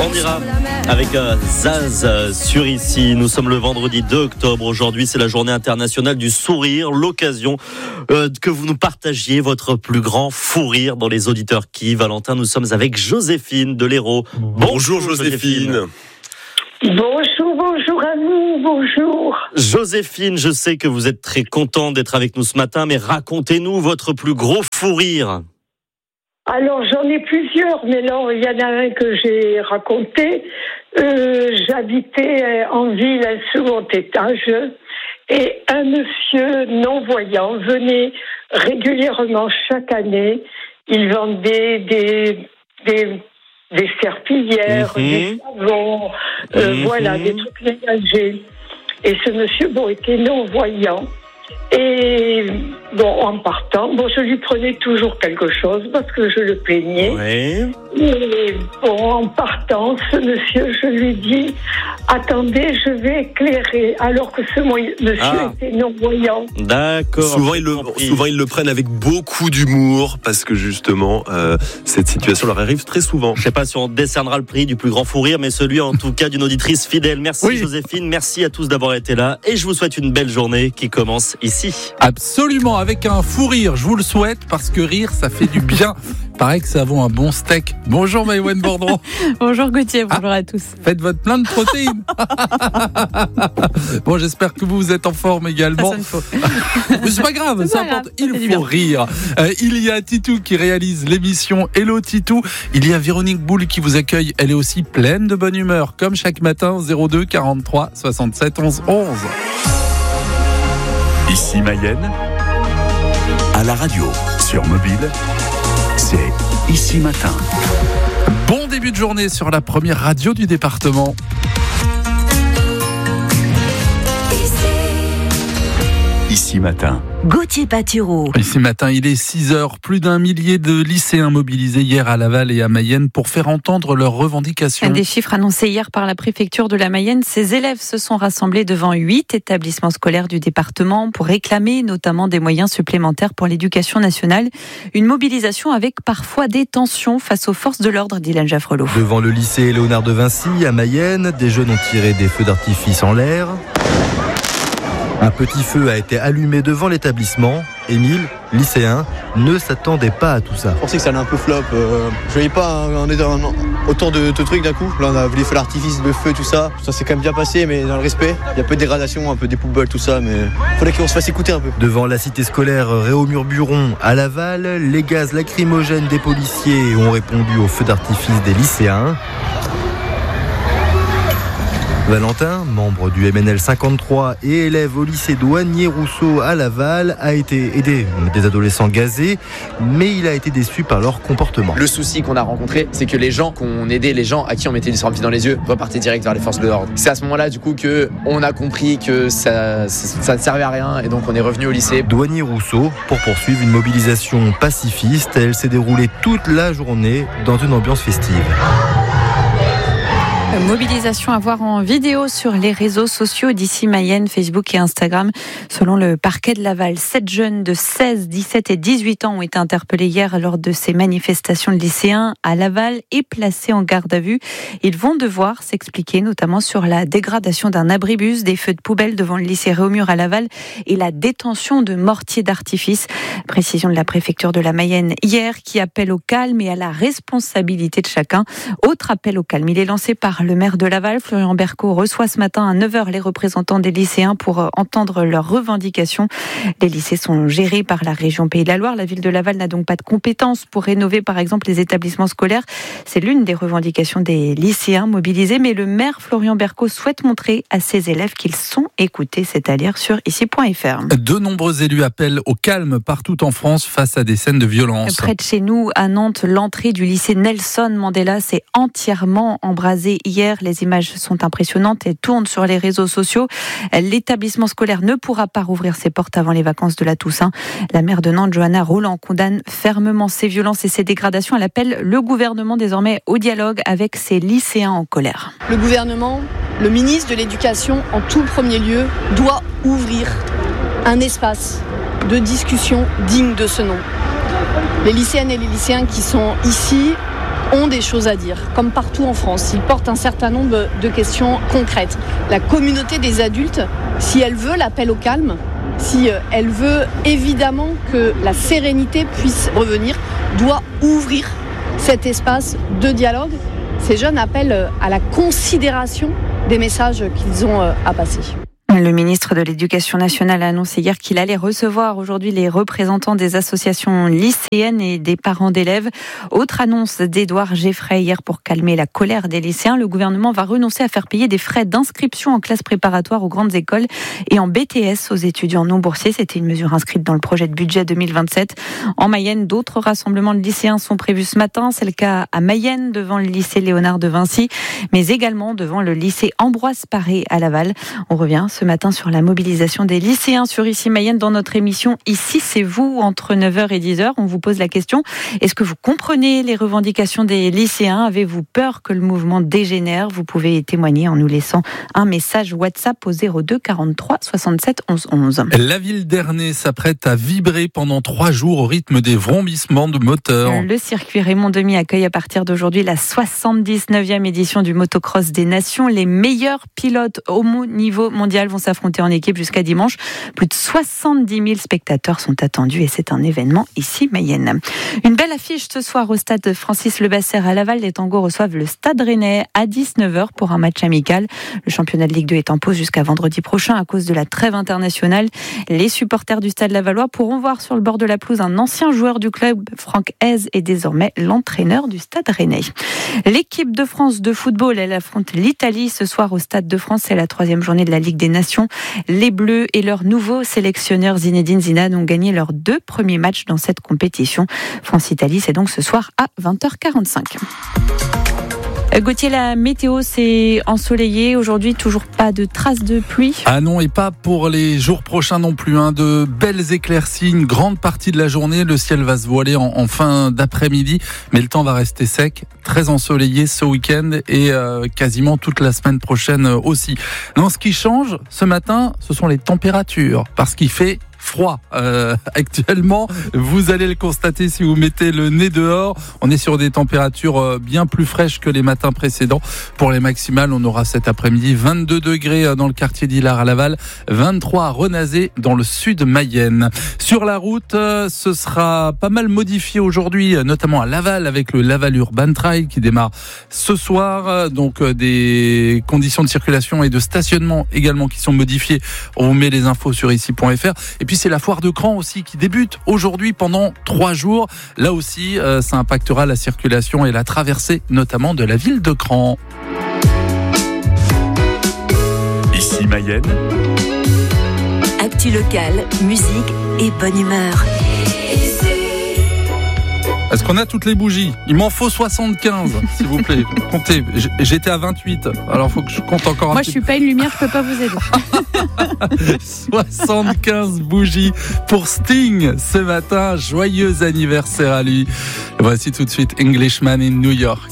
On ira avec Zaz sur Ici. Nous sommes le vendredi 2 octobre. Aujourd'hui, c'est la journée internationale du sourire. L'occasion que vous nous partagiez votre plus grand fou rire dans les auditeurs qui. Valentin, nous sommes avec Joséphine de l'Hérault. Bonjour Joséphine. Bonjour à vous, bonjour. Joséphine, je sais que vous êtes très contente d'être avec nous ce matin, mais racontez-nous votre plus gros fou rire. Alors j'en ai plusieurs, mais là il y en a un que j'ai raconté. J'habitais en ville, un second étage, et un monsieur non-voyant venait régulièrement chaque année. Il vendait des serpillières, des savons, voilà, des trucs ménagers. Et ce monsieur, était non-voyant. Et en partant, je lui prenais toujours quelque chose parce que je le plaignais. Oui. Et en partant, ce monsieur, je lui dis « Attendez, je vais éclairer », alors que ce monsieur était non-voyant. D'accord. Souvent ils le prennent avec beaucoup d'humour parce que justement, cette situation leur arrive très souvent. Je ne sais pas si on décernera le prix du plus grand fou rire, mais celui en tout cas d'une auditrice fidèle. Merci Joséphine, merci à tous d'avoir été là et je vous souhaite une belle journée qui commence ici. Absolument, avec un fou rire, je vous le souhaite parce que rire ça fait du bien. Pareil que ça vaut un bon steak. Bonjour Maïwenn Bourdon. Bonjour Gauthier, bonjour à tous. Faites votre plein de protéines. Bon, j'espère que vous êtes en forme également. Ça, faut. Mais c'est pas grave, ça importe. Il faut rire. Il y a Titou qui réalise l'émission Hello Titou. Il y a Véronique Boule qui vous accueille. Elle est aussi pleine de bonne humeur, comme chaque matin. 02 43 67 11 11. Ici Mayenne, à la radio, sur mobile, c'est Ici Matin. Bon début de journée sur la première radio du département. Ici Matin. Gauthier Patureau. Ici matin, il est 6h. Plus d'un millier de lycéens mobilisés hier à Laval et à Mayenne pour faire entendre leurs revendications. Des chiffres annoncés hier par la préfecture de la Mayenne. Ces élèves se sont rassemblés devant 8 établissements scolaires du département pour réclamer notamment des moyens supplémentaires pour l'éducation nationale. Une mobilisation avec parfois des tensions face aux forces de l'ordre, Dylan Jaffrelot. Devant le lycée Léonard de Vinci à Mayenne, des jeunes ont tiré des feux d'artifice en l'air. Un petit feu a été allumé devant l'établissement. Émile, lycéen, ne s'attendait pas à tout ça. Je pensais que ça allait un peu flop. Je voyais pas autant de trucs d'un coup. Là, on a vu les feux d'artifice, de feu, tout ça. Ça s'est quand même bien passé, mais dans le respect. Il y a un peu de dégradation, un peu des poubelles, tout ça, mais il fallait qu'on se fasse écouter un peu. Devant la cité scolaire Réaumur-Buron à Laval, les gaz lacrymogènes des policiers ont répondu aux feux d'artifice des lycéens. Valentin, membre du MNL 53 et élève au lycée Douanier-Rousseau à Laval, a été aidé des adolescents gazés, mais il a été déçu par leur comportement. Le souci qu'on a rencontré, c'est que les gens qu'on aidait, les gens à qui on mettait du sorbier dans les yeux, repartaient direct vers les forces de l'ordre. C'est à ce moment-là, du coup, qu'on a compris que ça ne servait à rien et donc on est revenu au lycée. Douanier-Rousseau pour poursuivre une mobilisation pacifiste. Elle s'est déroulée toute la journée dans une ambiance festive. Mobilisation à voir en vidéo sur les réseaux sociaux d'Ici Mayenne, Facebook et Instagram. Selon le parquet de Laval, 7 jeunes de 16, 17 et 18 ans ont été interpellés hier lors de ces manifestations de lycéens à Laval et placés en garde à vue. Ils vont devoir s'expliquer notamment sur la dégradation d'un abribus, des feux de poubelle devant le lycée Réaumur à Laval et la détention de mortiers d'artifice. Précision de la préfecture de la Mayenne hier qui appelle au calme et à la responsabilité de chacun. Autre appel au calme, il est lancé par le maire de Laval, Florian Berco, reçoit ce matin à 9h les représentants des lycéens pour entendre leurs revendications. Les lycées sont gérés par la région Pays de la Loire. La ville de Laval n'a donc pas de compétences pour rénover par exemple les établissements scolaires. C'est l'une des revendications des lycéens mobilisés, mais le maire Florian Berco souhaite montrer à ses élèves qu'ils sont écoutés. C'est à lire sur ici.fr. De nombreux élus appellent au calme partout en France face à des scènes de violence. Près de chez nous, à Nantes, l'entrée du lycée Nelson Mandela s'est entièrement embrasée hier. Les images sont impressionnantes et tournent sur les réseaux sociaux. L'établissement scolaire ne pourra pas rouvrir ses portes avant les vacances de la Toussaint. La maire de Nantes, Johanna Roland, condamne fermement ces violences et ces dégradations. Elle appelle le gouvernement désormais au dialogue avec ces lycéens en colère. Le gouvernement, le ministre de l'Éducation, en tout premier lieu, doit ouvrir un espace de discussion digne de ce nom. Les lycéennes et les lycéens qui sont ici ont des choses à dire, comme partout en France. Ils portent un certain nombre de questions concrètes. La communauté des adultes, si elle veut l'appel au calme, si elle veut évidemment que la sérénité puisse revenir, doit ouvrir cet espace de dialogue. Ces jeunes appellent à la considération des messages qu'ils ont à passer. Le ministre de l'Éducation nationale a annoncé hier qu'il allait recevoir aujourd'hui les représentants des associations lycéennes et des parents d'élèves. Autre annonce d'Édouard Geffray hier pour calmer la colère des lycéens. Le gouvernement va renoncer à faire payer des frais d'inscription en classe préparatoire aux grandes écoles et en BTS aux étudiants non boursiers. C'était une mesure inscrite dans le projet de budget 2027. En Mayenne, d'autres rassemblements de lycéens sont prévus ce matin. C'est le cas à Mayenne devant le lycée Léonard de Vinci, mais également devant le lycée Ambroise Paré à Laval. On revient ce matin sur la mobilisation des lycéens sur Ici Mayenne dans notre émission Ici c'est vous entre 9h et 10h. On vous pose la question, est-ce que vous comprenez les revendications des lycéens? Avez-vous peur que le mouvement dégénère? Vous pouvez témoigner en nous laissant un message WhatsApp au 02 43 67 11 11. La ville d'Ernée s'apprête à vibrer pendant 3 jours au rythme des vrombissements de moteurs. Le circuit Raymond Demy accueille à partir d'aujourd'hui la 79e édition du motocross des nations. Les meilleurs pilotes au niveau mondial vont s'affronter en équipe jusqu'à dimanche. Plus de 70 000 spectateurs sont attendus et c'est un événement ici Mayenne. Une belle affiche ce soir au stade Francis Lebasser à Laval. Les Tangos reçoivent le Stade Rennais à 19h pour un match amical. Le championnat de Ligue 2 est en pause jusqu'à vendredi prochain à cause de la trêve internationale. Les supporters du Stade Lavallois pourront voir sur le bord de la pelouse un ancien joueur du club, Franck Hez, est désormais l'entraîneur du Stade Rennais. L'équipe de France de football, elle affronte l'Italie ce soir au Stade de France. C'est la 3e journée de la Ligue des Nations. Les Bleus et leur nouveau sélectionneur Zinedine Zidane ont gagné leurs 2 premiers matchs dans cette compétition. France-Italie, c'est donc ce soir à 20h45. Gauthier, la météo, c'est ensoleillé. Aujourd'hui, toujours pas de traces de pluie. Ah non, et pas pour les jours prochains non plus. De belles éclaircies, une grande partie de la journée. Le ciel va se voiler en fin d'après-midi, mais le temps va rester sec, très ensoleillé ce week-end et quasiment toute la semaine prochaine aussi. Non, ce qui change ce matin, ce sont les températures, parce qu'il fait froid actuellement, vous allez le constater si vous mettez le nez dehors. On est sur des températures bien plus fraîches que les matins précédents. Pour les maximales, on aura cet après-midi 22 degrés dans le quartier d'Illard à Laval, 23 à Renazé dans le sud Mayenne. Sur la route, ce sera pas mal modifié aujourd'hui, notamment à Laval avec le Laval Urban Trail qui démarre ce soir. Donc des conditions de circulation et de stationnement également qui sont modifiées. On vous met les infos sur ici.fr. Et puis c'est la foire de Cran aussi qui débute aujourd'hui pendant 3 jours. Là aussi, ça impactera la circulation et la traversée notamment de la ville de Cran. Ici Mayenne. Actu locale, musique et bonne humeur. Est-ce qu'on a toutes les bougies? Il m'en faut 75, s'il vous plaît. Comptez, j'étais à 28, alors il faut que je compte encore un Moi, petit peu. je suis pas une lumière, je peux pas vous aider. 75 bougies pour Sting ce matin. Joyeux anniversaire à lui. Voici tout de suite Englishman in New York.